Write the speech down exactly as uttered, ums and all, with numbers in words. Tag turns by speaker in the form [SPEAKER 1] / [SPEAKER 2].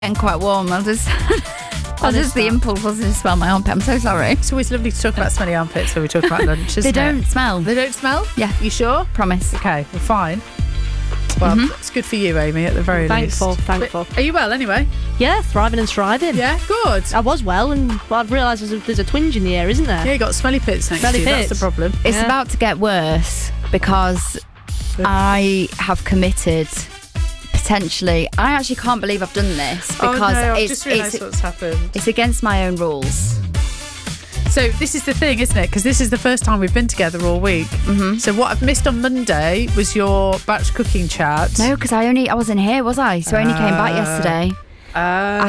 [SPEAKER 1] Getting quite warm. I'll just... I'll just the impulse was to smell my armpit. I'm so sorry.
[SPEAKER 2] It's always lovely to talk about smelly armpits when we talk about lunch, isn't
[SPEAKER 1] They
[SPEAKER 2] it?
[SPEAKER 1] don't smell.
[SPEAKER 2] They don't smell?
[SPEAKER 1] Yeah.
[SPEAKER 2] You sure?
[SPEAKER 1] Promise.
[SPEAKER 2] Okay, we're fine. Well,
[SPEAKER 1] Mhm.
[SPEAKER 2] it's good for you, Amy, at the very
[SPEAKER 3] Thankful,
[SPEAKER 2] least.
[SPEAKER 3] thankful.
[SPEAKER 2] But are you well, anyway?
[SPEAKER 3] Yeah, thriving and striving.
[SPEAKER 2] Yeah, good.
[SPEAKER 3] I was well, and well, I've realised there's a, there's a twinge in the air, isn't there?
[SPEAKER 2] Yeah, you got smelly pits next
[SPEAKER 3] Smelly
[SPEAKER 2] to you. That's
[SPEAKER 3] pits.
[SPEAKER 2] the problem.
[SPEAKER 1] It's
[SPEAKER 3] Yeah.
[SPEAKER 1] about to get worse because I have committed potentially. I actually can't believe I've done this because
[SPEAKER 2] oh, no, I've
[SPEAKER 1] it's
[SPEAKER 2] just realised
[SPEAKER 1] it's,
[SPEAKER 2] what's happened.
[SPEAKER 1] it's against my own rules.
[SPEAKER 2] So this is the thing, isn't it? Because this is the first time we've been together all week.
[SPEAKER 1] Mm-hmm.
[SPEAKER 2] So what I've missed on Monday was your batch cooking chat.
[SPEAKER 1] No, because I only I wasn't here, was I? So I only came back
[SPEAKER 2] Uh,
[SPEAKER 1] yesterday.
[SPEAKER 2] Uh,
[SPEAKER 1] I